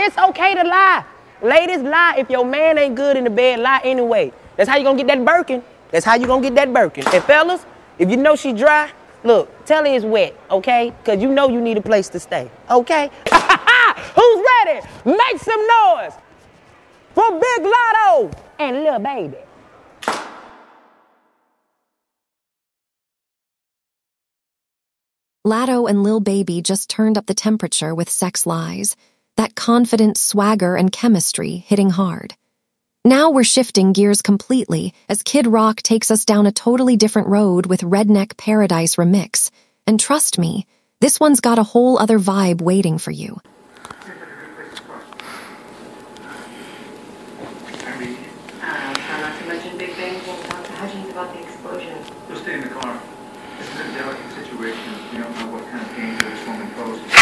it's okay to lie. Ladies, lie. If your man ain't good in the bed, lie anyway. That's how you gonna get that Birkin. That's how you gonna get that Birkin. And fellas, if you know she dry, look, tell her it's wet, okay? Because you know you need a place to stay, okay? Who's ready? Make some noise for Big Lotto and Lil Baby. Latto and Lil Baby just turned up the temperature with sex lies, that confident swagger and chemistry hitting hard. Now we're shifting gears completely as Kid Rock takes us down a totally different road with Redneck Paradise Remix. And trust me, this one's got a whole other vibe waiting for you. Try not to mention big things. We'll talk to Hutchins about the explosion. We'll stay in the car. This is a delicate situation. We don't know what kind of danger this woman poses.